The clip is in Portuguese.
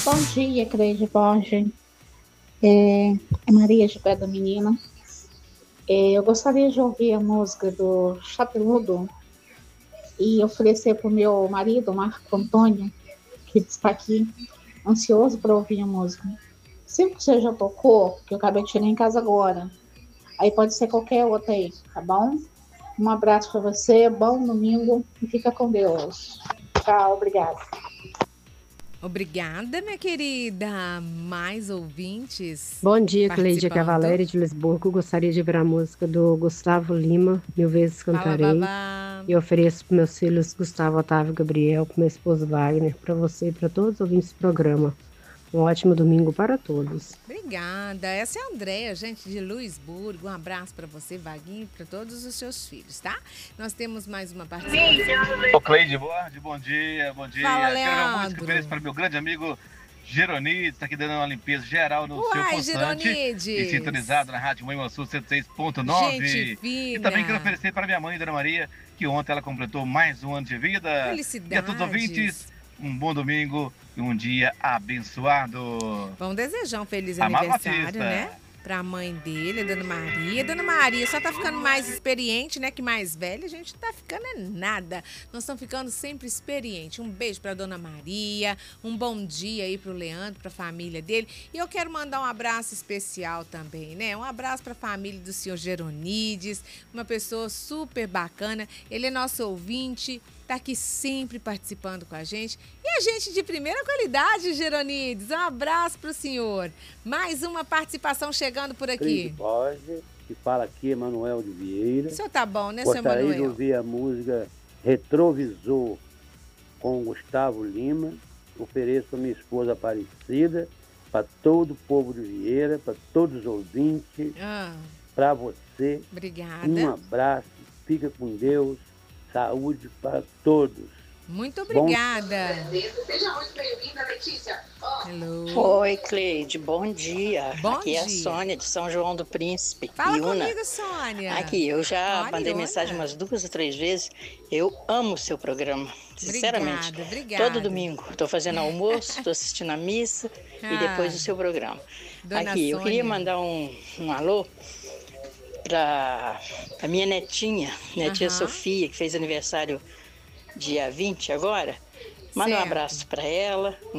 Bom dia, Cleide Borges. É Maria de Pé da Menina. Eu gostaria de ouvir a música do Chapeludo e oferecer para o meu marido, Marco Antônio, que está aqui, ansioso para ouvir a música. Se você já tocou, que eu acabei de chegar em casa agora, aí pode ser qualquer outra aí, tá bom? Um abraço para você, bom domingo e fica com Deus. Tchau, obrigada. Obrigada, minha querida. Mais ouvintes Bom dia, Cleide participando. Cavaleri de Lisboa. Gostaria de ver a música do Gustavo Lima, Mil Vezes Fala, Cantarei. babá. E ofereço para meus filhos Gustavo, Otávio e Gabriel, para meu esposo Wagner, para você e para todos os ouvintes do programa. Um ótimo domingo para todos. Obrigada. Essa é a Andréia, gente de Luisburgo. Um abraço para você, Vaguinho, para todos os seus filhos, tá? Nós temos mais uma participação. Ô, Cleide Borges, bom dia, bom dia. Fala, Quero ver uma música Leandro. para meu grande amigo Geronides, tá aqui dando uma limpeza geral no seu Uai, poçante. E Geronides. sintonizado na Rádio Moema Sul Gente 106.9. fina. E também quero oferecer para minha mãe, Dona Maria, que ontem ela completou mais um ano de vida. E a todos os ouvintes, um bom domingo e um dia abençoado. Vamos desejar um feliz Amado aniversário, Batista. né? Pra mãe dele, a Dona Maria. Dona Maria só tá ficando mais experiente, né? Que mais velha, a gente tá ficando é nada. Nós estamos ficando sempre experiente. Um beijo pra Dona Maria, um bom dia aí pro Leandro, pra família dele. E eu quero mandar um abraço especial também, né? Um abraço pra família do senhor Geronides, uma pessoa super bacana. Ele é nosso ouvinte, tá aqui sempre participando com a gente. E a gente de primeira qualidade, Geronides. Um abraço pro senhor. Mais uma participação chegando por Cleide aqui. Borges, que fala aqui, Emanuel de Vieira. O senhor tá bom, né, seu Gostaria de Emanuel? ouvir a música Retrovisor com Gustavo Lima. Ofereço para minha esposa Aparecida, para todo o povo de Vieira, para todos os ouvintes, para você. Obrigada. Um abraço, fica com Deus, saúde para todos. Muito obrigada. Seja muito bem-vinda, Letícia. Hello. Oi, Cleide, bom dia. Bom Aqui é a dia. Sônia de São João do Príncipe. Fala Iuna. comigo, Sônia. Aqui, eu já Olha, mandei Iuna. mensagem umas 2 ou 3 vezes. Eu amo o seu programa, sinceramente. Obrigada. Todo domingo. Estou fazendo almoço, estou assistindo a missa e depois o seu programa. Dona Aqui, eu Sônia. queria mandar um alô para a minha netinha Sofia, que fez aniversário dia 20 agora. Manda um Certo. abraço para ela.